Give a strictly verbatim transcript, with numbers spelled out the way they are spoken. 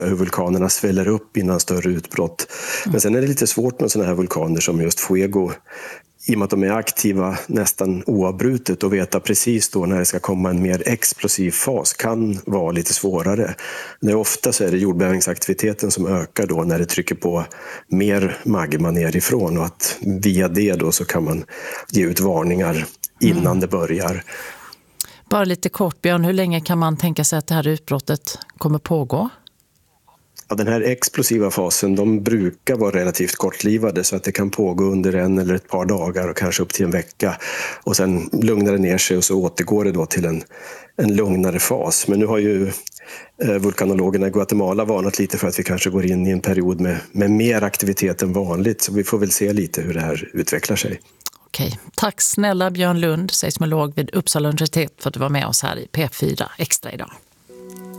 hur vulkanerna sväller upp innan större utbrott. Men sen är det lite svårt med sådana här vulkaner som just Fuego, i och med att de är aktiva nästan oavbrutet, och veta precis då när det ska komma en mer explosiv fas kan vara lite svårare. Det är ofta så är det jordbävningsaktiviteten som ökar då när det trycker på mer magma nerifrån, och att via det då så kan man ge ut varningar innan mm. det börjar. Bara lite kort, Björn, hur länge kan man tänka sig att det här utbrottet kommer pågå? Ja, den här explosiva fasen, de brukar vara relativt kortlivade, så att det kan pågå under en eller ett par dagar och kanske upp till en vecka. Och sen lugnar det ner sig och så återgår det då till en, en lugnare fas. Men nu har ju eh, vulkanologerna i Guatemala varnat lite för att vi kanske går in i en period med, med mer aktivitet än vanligt. Så vi får väl se lite hur det här utvecklar sig. Okej, tack snälla Björn Lund, seismolog vid Uppsala universitet, för att du var med oss här i P fyra Extra idag.